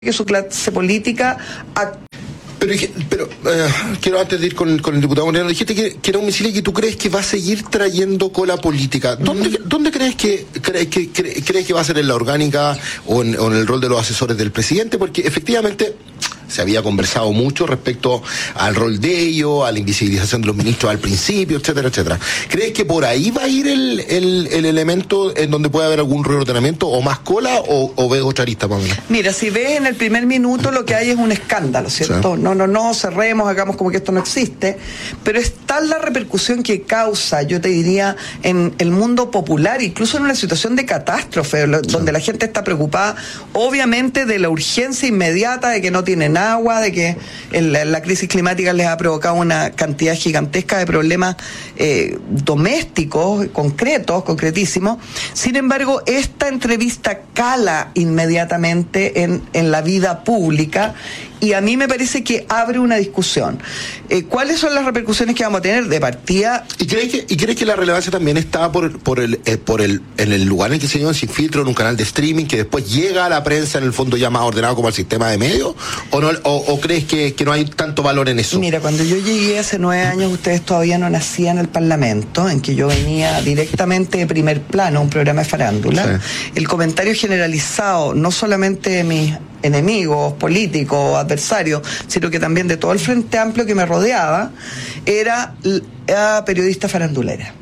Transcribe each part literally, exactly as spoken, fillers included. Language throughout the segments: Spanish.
que su clase política actúa. Pero, pero eh, quiero antes de ir con, con el diputado Moreno, dijiste que, que era un misil que tú crees que va a seguir trayendo cola política. ¿Dónde, uh-huh. ¿dónde crees que crees que cre, crees que va a ser en la orgánica o en, o en el rol de los asesores del presidente? Porque efectivamente se había conversado mucho respecto al rol de ellos, a la invisibilización de los ministros al principio, etcétera, etcétera. ¿Crees que por ahí va a ir el, el, el elemento en donde puede haber algún reordenamiento o más cola o, o ves otra arista, Pamela? Mira, si ves en el primer minuto lo que hay es un escándalo, ¿cierto? Sí. No, no, no, cerremos, hagamos como que esto no existe, pero es tal la repercusión que causa, yo te diría, en el mundo popular, incluso en una situación de catástrofe, sí. donde la gente está preocupada, obviamente, de la urgencia inmediata, de que no tienen agua, de que el, la crisis climática les ha provocado una cantidad gigantesca de problemas eh, domésticos, concretos, concretísimos. Sin embargo, esta entrevista cala inmediatamente en, en la vida pública y a mí me parece que abre una discusión. Eh, ¿Cuáles son las repercusiones que vamos a tener de partida? ¿Y crees que, y crees que la relevancia también está por, por, el, eh, por el, en el lugar en que se dio Sin Filtro, en un canal de streaming, que después llega a la prensa en el fondo ya más ordenado como al sistema de medios? ¿O, no, o, o crees que, que no hay tanto valor en eso? Mira, cuando yo llegué hace nueve años, ustedes todavía no nacían en el Parlamento, en que yo venía directamente de Primer Plano, un programa de farándula. Sí. El comentario generalizado, no solamente de mis enemigos políticos, adversarios, sino que también de todo el Frente Amplio que me rodeaba, era, era periodista farandulera.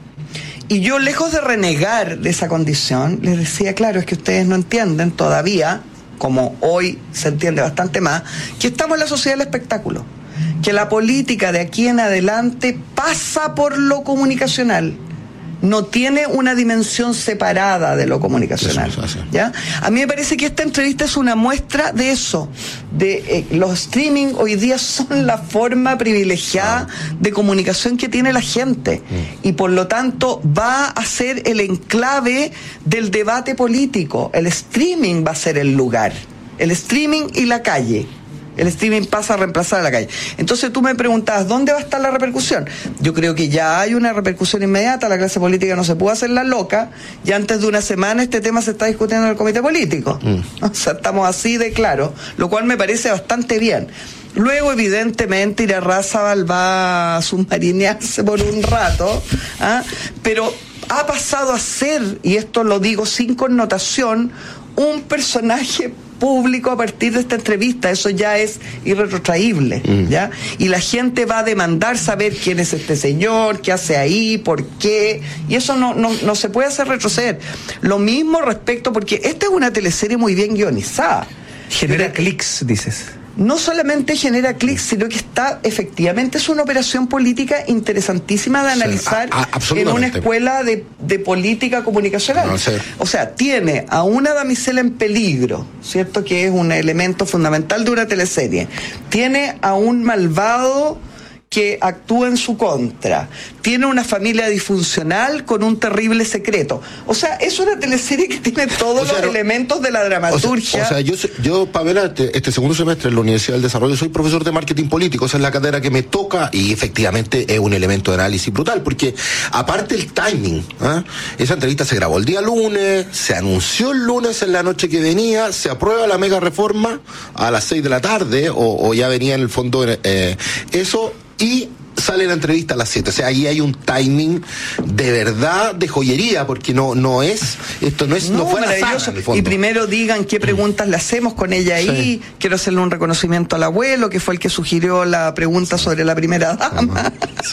Y yo, lejos de renegar de esa condición, les decía, claro, es que ustedes no entienden todavía, como hoy se entiende bastante más, que estamos en la sociedad del espectáculo, que la política de aquí en adelante pasa por lo comunicacional, no tiene una dimensión separada de lo comunicacional, ¿ya? A mí me parece que esta entrevista es una muestra de eso, de eh, los streaming hoy día son la forma privilegiada de comunicación que tiene la gente y por lo tanto va a ser el enclave del debate político. El streaming va a ser el lugar, el streaming y la calle. El streaming pasa a reemplazar a la calle. Entonces tú me preguntabas, ¿dónde va a estar la repercusión? Yo creo que ya hay una repercusión inmediata, la clase política no se puede hacer la loca, ya antes de una semana este tema se está discutiendo en el comité político. Mm. O sea, estamos así de claro, lo cual me parece bastante bien. Luego, evidentemente, Irarrázaval va a submarinearse por un rato, ¿ah? Pero ha pasado a ser, y esto lo digo sin connotación, un personaje público a partir de esta entrevista. Eso ya es irretrotraíble, mm. ¿ya? Y la gente va a demandar saber quién es este señor, qué hace ahí, por qué, y eso no, no, no se puede hacer retroceder. Lo mismo respecto, porque esta es una teleserie muy bien guionizada. Genera clics, dices. No solamente genera clics, sino que está, efectivamente, es una operación política interesantísima de analizar, sí, a, a, en una escuela de, de política comunicacional. No, sí. O sea, tiene a una damisela en peligro, ¿cierto? Que es un elemento fundamental de una teleserie. Tiene a un malvado que actúa en su contra, tiene una familia disfuncional con un terrible secreto. O sea, es una teleserie que tiene todos o sea, los no, elementos de la dramaturgia. O sea, o sea yo, yo, Pamela, este, este segundo semestre en la Universidad del Desarrollo soy profesor de marketing político, esa es la cátedra que me toca y efectivamente es un elemento de análisis brutal, porque aparte el timing, ¿eh? Esa entrevista se grabó el día lunes, se anunció el lunes en la noche que venía, se aprueba la mega reforma a las seis de la tarde, o, o ya venía en el fondo eh, eso, y sale la entrevista a las siete. O sea, ahí hay un timing de verdad de joyería, porque no no es, esto no es, no, no fue maravilloso. En el fondo. Y primero digan qué preguntas le hacemos con ella ahí. Sí. Quiero hacerle un reconocimiento al abuelo, que fue el que sugirió la pregunta sobre la primera dama. Sí.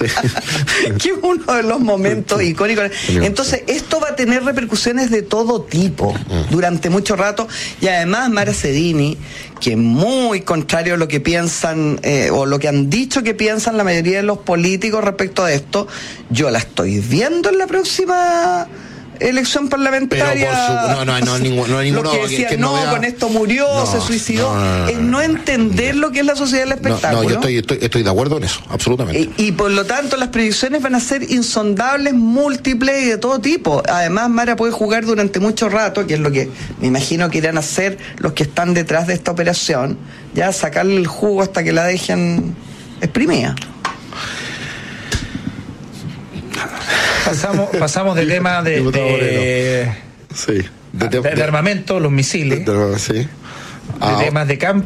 Que es uno de los momentos sí. icónicos. Entonces, esto va a tener repercusiones de todo tipo durante mucho rato. Y además, Mara Cedini, que muy contrario a lo que piensan, eh, o lo que han dicho que piensan la mayoría de los políticos respecto a esto, yo la estoy viendo en la próxima elección parlamentaria. Pero por su, no, no, no, ningún, no hay ninguno lo que decía, que, que no, no con esto murió, no, se suicidó, no, no, no, es no entender no, lo que es la sociedad del espectáculo. No, no yo estoy, estoy, estoy de acuerdo en eso, absolutamente. Y, y por lo tanto las predicciones van a ser insondables, múltiples y de todo tipo. Además, Mara puede jugar durante mucho rato, que es lo que me imagino que irán a hacer los que están detrás de esta operación, ya sacarle el jugo hasta que la dejen exprimida. Pasamos, pasamos del tema de, de, sí, de, de, de armamento, los misiles, de, de, sí. de temas de campo.